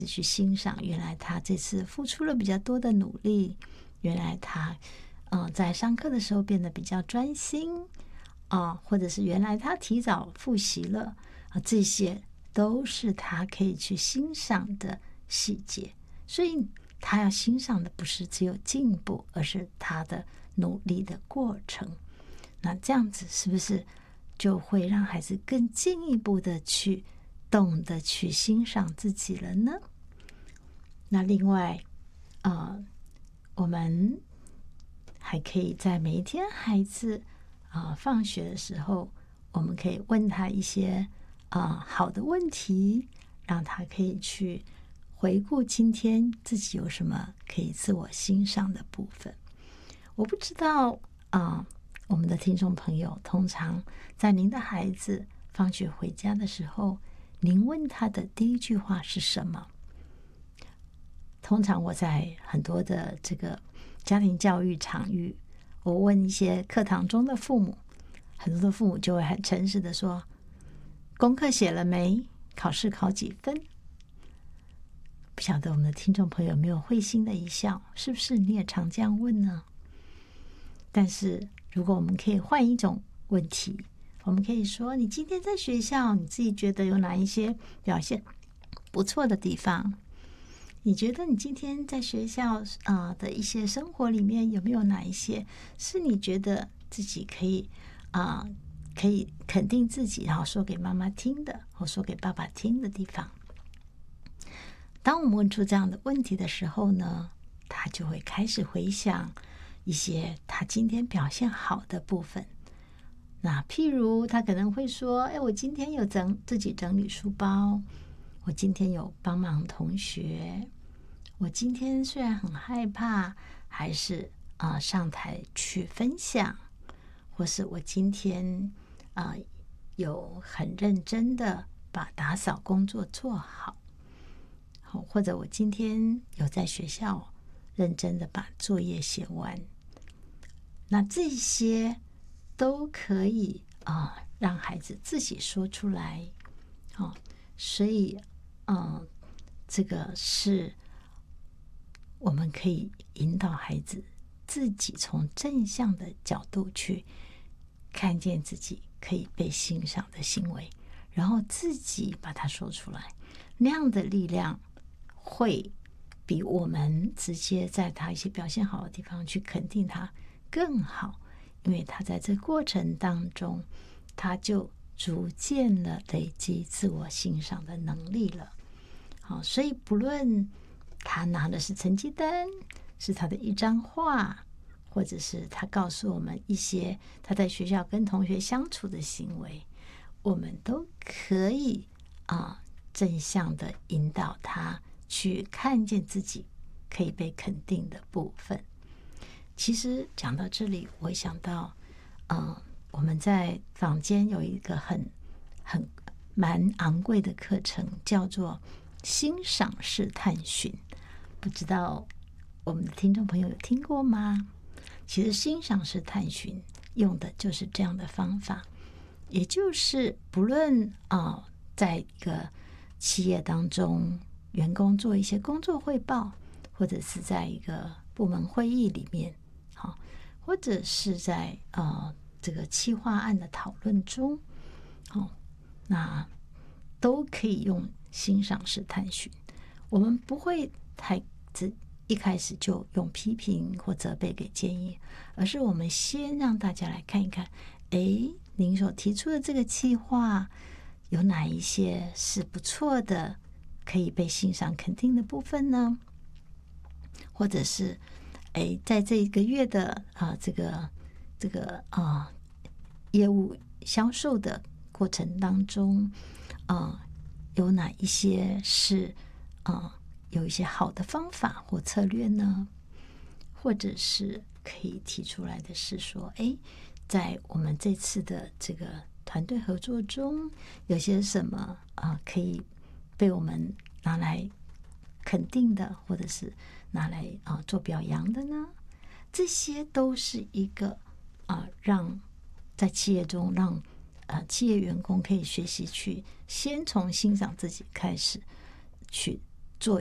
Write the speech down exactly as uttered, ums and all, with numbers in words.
去欣赏，原来他这次付出了比较多的努力，原来他嗯、呃，在上课的时候变得比较专心啊、呃，或者是原来他提早复习了啊、呃，这些都是他可以去欣赏的细节。所以他要欣赏的不是只有进步，而是他的努力的过程。那这样子是不是就会让孩子更进一步的去懂得去欣赏自己了呢？那另外呃，我们还可以在每一天孩子啊、呃、放学的时候，我们可以问他一些啊、呃、好的问题，让他可以去回顾今天自己有什么可以自我欣赏的部分。我不知道啊、呃，我们的听众朋友通常在您的孩子放学回家的时候，您问他的第一句话是什么？通常我在很多的这个家庭教育场域，我问一些课堂中的父母，很多的父母就会很诚实的说，功课写了没？考试考几分？不晓得我们的听众朋友有没有会心的一笑，是不是你也常这样问呢？但是如果我们可以换一种问题，我们可以说，你今天在学校你自己觉得有哪一些表现不错的地方？你觉得你今天在学校啊、呃、的一些生活里面有没有哪一些是你觉得自己可以啊、呃、可以肯定自己，然后说给妈妈听的，或说给爸爸听的地方？当我们问出这样的问题的时候呢，他就会开始回想一些他今天表现好的部分。那譬如他可能会说，哎，我今天有整自己整理书包，我今天有帮忙同学，我今天虽然很害怕，还是啊、呃、上台去分享，或是我今天啊、呃、有很认真的把打扫工作做好，或者我今天有在学校认真的把作业写完。那这些都可以啊、呃，让孩子自己说出来。好、哦，所以嗯、呃，这个是我们可以引导孩子自己从正向的角度去看见自己可以被欣赏的行为，然后自己把它说出来。那样的力量会比我们直接在他一些表现好的地方去肯定他更好，因为他在这过程当中，他就逐渐的累积自我欣赏的能力了。好，所以不论他拿的是成绩单，是他的一张画，或者是他告诉我们一些他在学校跟同学相处的行为，我们都可以啊、呃、正向的引导他去看见自己可以被肯定的部分。其实讲到这里，我会想到，呃，我们在坊间有一个很很蛮昂贵的课程，叫做欣赏式探寻。不知道我们的听众朋友有听过吗？其实欣赏式探寻用的就是这样的方法，也就是不论啊、呃，在一个企业当中，员工做一些工作汇报，或者是在一个部门会议里面，好，或者是在呃这个企划案的讨论中，好，那都可以用欣赏式探寻。我们不会太只一开始就用批评或责备给建议，而是我们先让大家来看一看，诶，您所提出的这个企划有哪一些是不错的，可以被欣赏肯定的部分呢？或者是诶，在这一个月的啊、呃、这个这个啊、呃、业务销售的过程当中，啊、呃、有哪一些是啊、呃有一些好的方法或策略呢？或者是可以提出来的是说，诶，在我们这次的这个团队合作中，有些什么啊、呃、可以被我们拿来肯定的，或者是拿来啊、呃、做表扬的呢？这些都是一个啊、呃、让在企业中让呃企业员工可以学习去先从欣赏自己开始，去